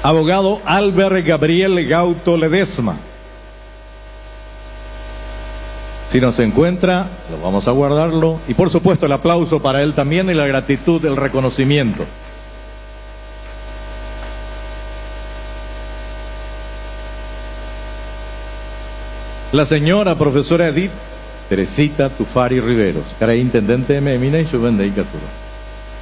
Abogado Albert Gabriel Gauto Ledesma. Si nos encuentra, lo vamos a guardarlo. Y por supuesto el aplauso para él también y la gratitud del reconocimiento. La señora profesora Edith Teresita Tufari Riveros, cara intendente de Memina y su Vendeicatura.